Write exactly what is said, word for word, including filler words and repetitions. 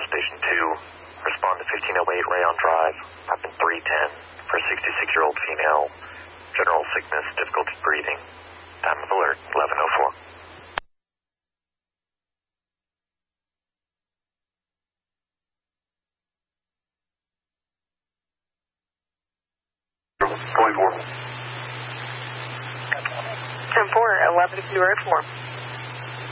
Station two. Respond to fifteen oh eight Rayon Drive, Happen three ten, for a sixty-six-year-old female. General sickness, difficulty breathing. Time of alert, eleven oh four. ten four, eleven zero four.